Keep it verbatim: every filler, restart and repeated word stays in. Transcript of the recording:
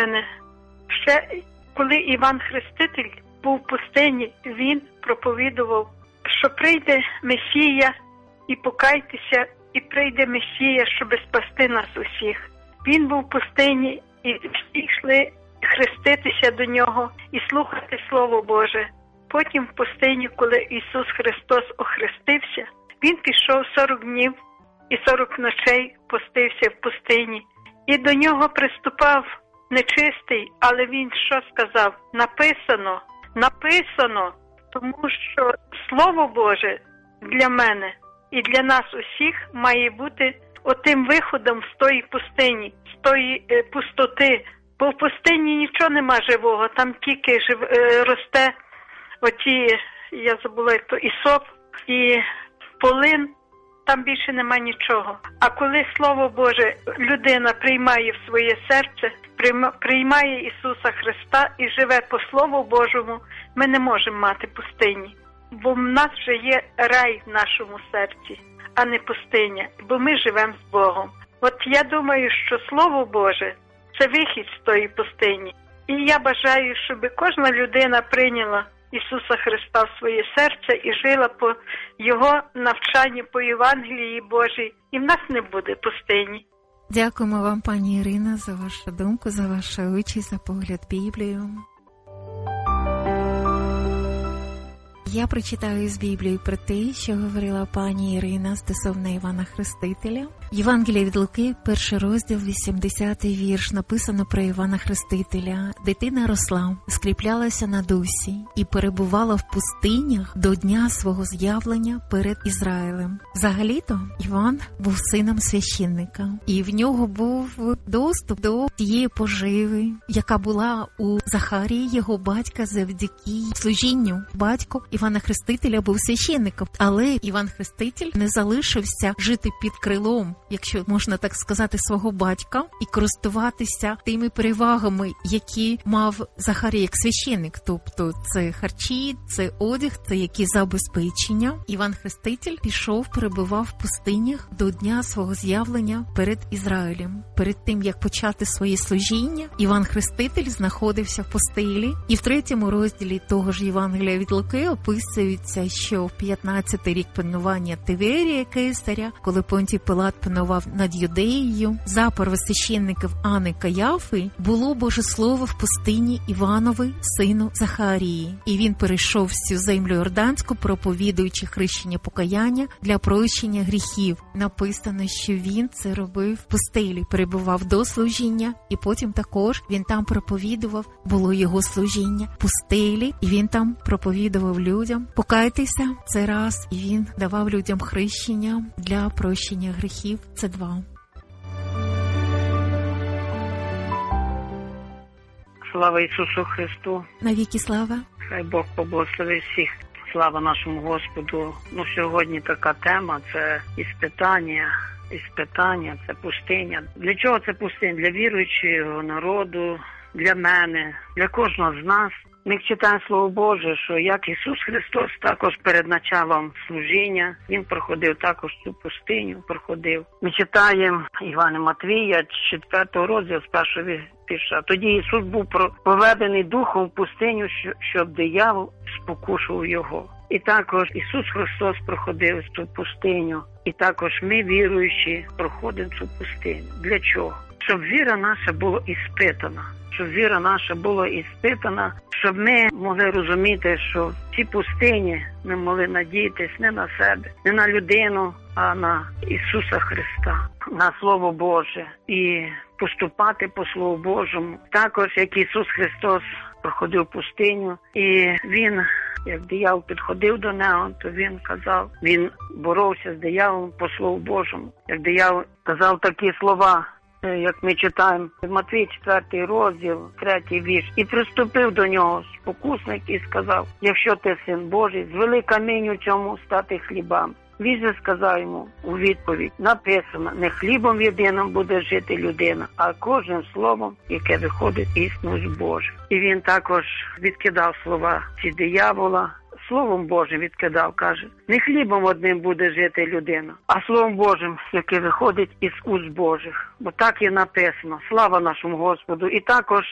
мене. Ще коли Іван Хреститель був в пустині, він проповідував, що прийде Месія і покайтеся, і прийде Месія, щоб спасти нас усіх. Він був в пустині, і всі йшли хреститися до нього і слухати Слово Боже. Потім в пустині, коли Ісус Христос охрестився, Він пішов сорок днів і сорок ночей постився в пустині. І до нього приступав нечистий, але він що сказав? Написано, написано, тому що Слово Боже для мене і для нас усіх має бути отим виходом з тої пустині, з тої е, пустоти. Бо в пустині нічого нема живого, там тільки жив, е, росте оті, я забула, як то, ісоп і полин, там більше нема нічого. А коли Слово Боже людина приймає в своє серце, приймає Ісуса Христа і живе по Слову Божому, ми не можемо мати пустині. Бо в нас вже є рай в нашому серці, а не пустиня, бо ми живемо з Богом. От я думаю, що Слово Боже – це вихід з тої пустині. І я бажаю, щоб кожна людина прийняла Ісуса Христа в своє серце і жила по Його навчанню, по Євангелії Божій, і в нас не буде пустині. Дякуємо вам, пані Ірина, за вашу думку, за ваші очі, за погляд Біблію. Я прочитаю з Біблії про те, що говорила пані Ірина стосовно Івана Хрестителя. Євангелія від Луки, перший розділ, вісімдесятий вірш, написано про Івана Хрестителя. Дитина росла, скріплялася на дусі і перебувала в пустинях до дня свого з'явлення перед Ізраїлем. Взагалі-то Іван був сином священника, і в нього був доступ до тієї поживи, яка була у Захарії, його батька, завдяки служінню. Батько Івана Хрестителя був священником, але Іван Хреститель не залишився жити під крилом, якщо можна так сказати, свого батька і користуватися тими перевагами, які мав Захарій як священник. Тобто це харчі, це одяг, це які забезпечення. Іван Хреститель пішов, перебував в пустинях до дня свого з'явлення перед Ізраїлем. Перед тим, як почати своє служіння, Іван Хреститель знаходився в пустелі. І в третьому розділі того ж Євангелія від Луки описується, що в п'ятнадцятий рік панування Тиверія Кесаря, коли Понтій Пилат панував над Юдеєю, за первосвященників Анни Каяфи було Боже Слово в пустині Іванови, сину Захарії. І він перейшов всю землю Йорданську, проповідуючи хрещення покаяння для прощення гріхів. Написано, що він це робив в пустелі, перебував до служіння, і потім також він там проповідував, було його служіння в пустелі, і він там проповідував людям: покайтеся, це раз, і він давав людям хрещення для прощення гріхів. Це два. Слава Ісусу Христу! Навіки слава! Хай Бог поблагословить всіх. Слава нашому Господу! Ну, сьогодні така тема – це іспитання. Іспитання – це пустиня. Для чого це пустиня? Для віруючого народу, для мене, для кожного з нас. Ми читаємо Слово Боже, що як Ісус Христос також перед началом служіння, Він проходив також цю пустиню, проходив. Ми читаємо Івана Матвія, четвертого розділу, з першого вірша. Тоді Ісус був поведений Духом в пустиню, щоб диявол спокушував Його. І також Ісус Христос проходив цю пустиню. І також ми, віруючі, проходимо цю пустиню. Для чого? Щоб віра наша була іспитана. Щоб віра наша була іспитана, щоб ми могли розуміти, що в цій пустині ми могли надіятись не на себе, не на людину, а на Ісуса Христа, на Слово Боже. І поступати по Слову Божому. Також, як Ісус Христос проходив пустиню, і Він, як диявол підходив до нього, то Він казав, Він боровся з дияволом по Слову Божому. Як диявол казав такі слова, як ми читаємо, Матвій, четвертий розділ, третій вірш. І приступив до нього спокусник і сказав: якщо ти син Божий, звели камінь у цьому стати хлібам. Він же сказав йому у відповідь: написано, не хлібом єдиним буде жити людина, а кожним словом, яке виходить із уст Божих. І він також відкидав слова ці диявола, Словом Божим відкидав, каже, не хлібом одним буде жити людина, а Словом Божим, яке виходить із уст Божих. Бо так і написано. Слава нашому Господу. І також